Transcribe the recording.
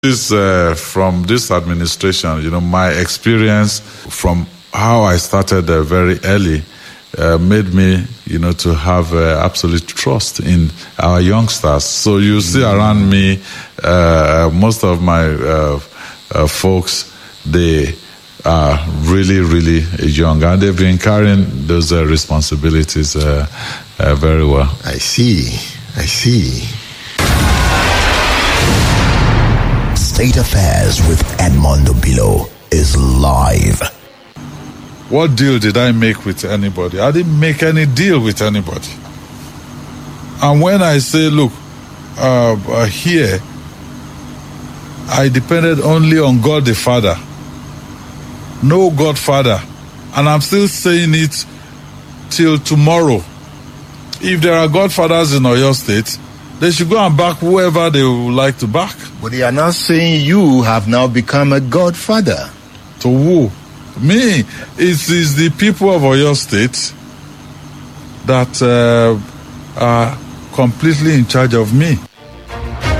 From this administration, my experience from how I started very early made me, to have absolute trust in our youngsters. So you see around me, most of my folks, they are really, really young, and they've been carrying those responsibilities very well. I see. State Affairs with Edmondo Bilo is live. What deal did I make with anybody? I didn't make any deal with anybody. And when I say, look, here, I depended only on God the Father. No Godfather. And I'm still saying it till tomorrow. If there are Godfathers in Oyo State, they should go and back whoever they would like to back. But they are not saying you have now become a godfather. To who? Me. It is the people of Oyo State that are completely in charge of me.